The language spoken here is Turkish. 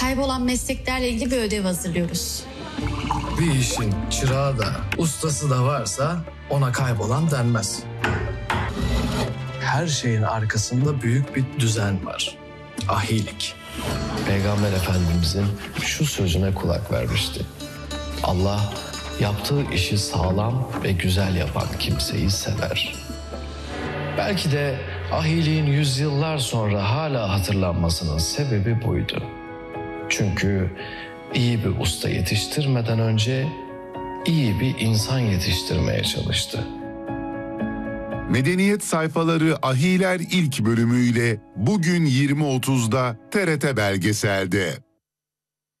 kaybolan mesleklerle ilgili bir ödev hazırlıyoruz. Bir işin çırağı da ustası da varsa ona kaybolan denmez. Her şeyin arkasında büyük bir düzen var. Ahilik. Peygamber Efendimizin şu sözüne kulak vermişti. Allah yaptığı işi sağlam ve güzel yapan kimseyi sever. Belki de ahiliğin yüzyıllar sonra hala hatırlanmasının sebebi buydu. Çünkü iyi bir usta yetiştirmeden önce iyi bir insan yetiştirmeye çalıştı. Medeniyet Sayfaları Ahiler ilk bölümüyle bugün 20.30'da TRT Belgesel'de.